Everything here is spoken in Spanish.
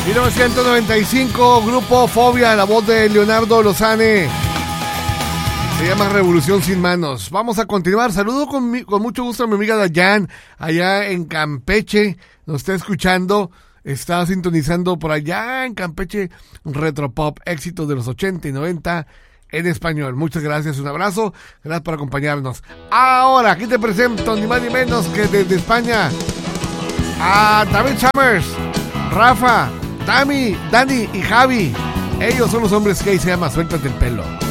1995, grupo Fobia, la voz de Leonardo Lozane. Se llama Revolución Sin Manos. Vamos a continuar. Saludo con mucho gusto a mi amiga Dayan, allá en Campeche. Nos está escuchando, está sintonizando por allá en Campeche. Retropop, éxitos de los 80 y 90 en español. Muchas gracias, un abrazo. Gracias por acompañarnos. Ahora, aquí te presento, ni más ni menos que desde España, a David Summers, Rafa, Dani y Javi. Ellos son los hombres que ahí se llama Suéltate el pelo.